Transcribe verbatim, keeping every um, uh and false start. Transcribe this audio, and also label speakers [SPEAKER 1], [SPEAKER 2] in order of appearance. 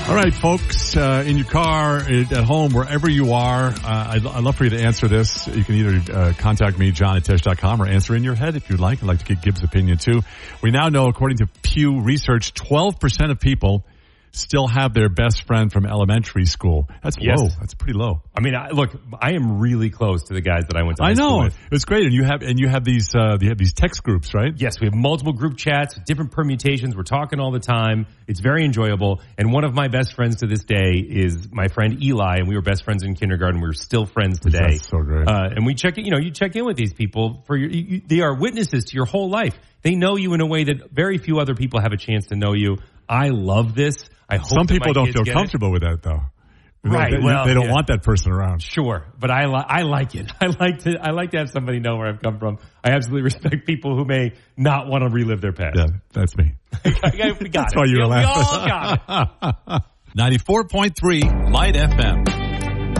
[SPEAKER 1] All right, folks, uh, in your car, at home, wherever you are, uh, I'd, I'd love for you to answer this. You can either uh, contact me, john at tesh dot com, or answer in your head if you'd like. I'd like to get Gibbs' opinion, too. We now know, according to Pew Research, twelve percent of people still have their best friend from elementary school. That's
[SPEAKER 2] yes.
[SPEAKER 1] low. That's pretty low.
[SPEAKER 2] I mean, I, look, I am really close to the guys that I went to high
[SPEAKER 1] I know.
[SPEAKER 2] school with.
[SPEAKER 1] It's great. And you have, and you have these, uh, you have these text groups, right?
[SPEAKER 2] Yes, we have multiple group chats, different permutations. We're talking all the time. It's very enjoyable. And one of my best friends to this day is my friend Eli, and we were best friends in kindergarten. We're still friends today.
[SPEAKER 1] That's so great.
[SPEAKER 2] Uh, and we check, you know, you check in with these people for your, you, they are witnesses to your whole life. They know you in a way that very few other people have a chance to know you. I love this. I hope
[SPEAKER 1] Some people don't feel
[SPEAKER 2] get
[SPEAKER 1] comfortable
[SPEAKER 2] it.
[SPEAKER 1] with that, though.
[SPEAKER 2] Right.
[SPEAKER 1] They,
[SPEAKER 2] well,
[SPEAKER 1] they don't
[SPEAKER 2] yeah.
[SPEAKER 1] want that person around.
[SPEAKER 2] Sure, but I li- I like it. I like to I like to have somebody know where I've come from. I absolutely respect people who may not want to relive their past.
[SPEAKER 1] Yeah, that's me.
[SPEAKER 2] we got
[SPEAKER 1] That's
[SPEAKER 2] it.
[SPEAKER 1] why you were
[SPEAKER 2] we
[SPEAKER 1] laughing.
[SPEAKER 2] all got it.
[SPEAKER 1] ninety-four point three Light F M.